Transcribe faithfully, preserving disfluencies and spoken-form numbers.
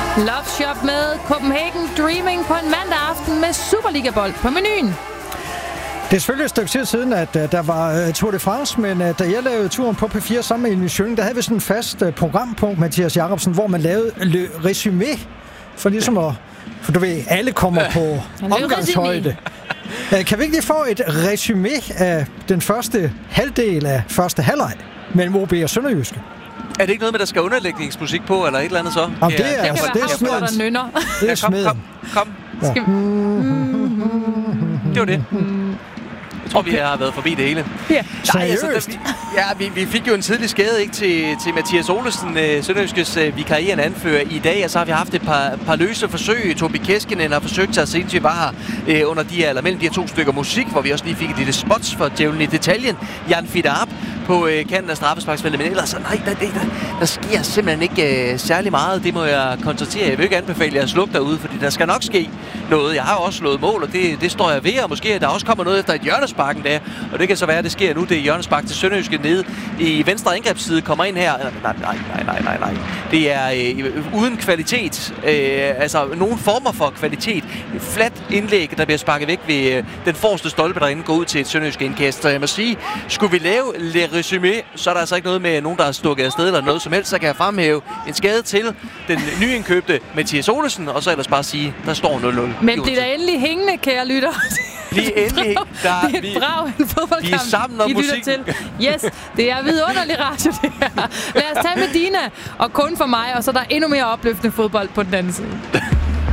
Love Shop med Copenhagen Dreaming på en mandag aften med Superliga-bold på menuen. Det er selvfølgelig et stykke tid siden, at uh, der var uh, Tour de France, men uh, da jeg lavede turen på P fire sammen med Emil Schøling, der havde vi sådan en fast uh, programpunkt, Mathias Jacobsen, hvor man lavede le résumé, for ligesom at, for du ved, alle kommer på omgangshøjde. Uh, kan vi ikke lige få et résumé af den første halvdel af første halvleg mellem O B og Sønderjyske? Er det ikke noget med, der skal underlægningsmusik på, eller et eller andet så? Jamen, det er, det altså, kan det være er smeden. der nynner. Det er smeden. Kom, kom, kom. Skal... Det var det. Jeg tror, okay. vi har været forbi det hele. Ja. Nej, altså, der, vi, ja, vi, vi fik jo en tidlig skade ikke, til, til Mathias Olesen, øh, Sønderjyskes øh, vikarierende anfører i dag, og så har vi haft et par, par løse forsøg. Tobi Keskinen har forsøgt sig sindssygt var øh, under de her, eller mellem de her to stykker musik, hvor vi også lige fik et lille spots for djævlen i detaljen. Jan Fidarp på øh, kanten af straffesparksfeltet, men ellers nej, der, der, der sker simpelthen ikke øh, særlig meget. Det må jeg konstatere. Jeg vil ikke anbefale jer at slukke derude, fordi der skal nok ske noget. Jeg har også slået mål, og det, det står jeg ved, og måske der også kommer noget efter et hjørnesparken der, og det kan så være, at det sker nu. Det er hjørnespark til Sønderjyske nede i venstre indgrebsside, kommer ind her. Nej, nej, nej, nej, nej, nej. Det er øh, uden kvalitet, øh, altså nogen former for kvalitet. Et fladt indlæg, der bliver sparket væk ved øh, den forreste stolpe, derinde går ud til et Sønderjyske indkast. Så jeg må sige, skulle vi lave le résumé, så er der altså ikke noget med nogen, der er stukket afsted eller noget som helst. Så kan jeg fremhæve en skade til den nyindkøbte Mathias Olesen, og så ellers bare sige, der står nul nul. Men bliver der endelig hængende, kære lytter? Lige endelig. Der, det er vi, brav en fodboldkamp. vi er sammen om musikken. Til. Yes, det er vidunderlig radio, det her. Lad os tage Medina og kun for mig, og så er der endnu mere opløftende fodbold på den anden side.